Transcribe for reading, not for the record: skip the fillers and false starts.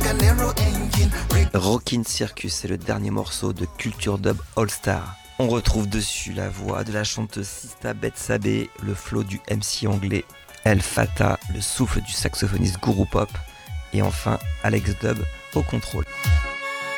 Rockin' Circus, c'est le dernier morceau de Culture Dub All Star. On retrouve dessus la voix de la chanteuse Sista Betsabe, le flow du MC anglais El Fata, le souffle du saxophoniste Guru Pop et enfin Alex Dub au contrôle.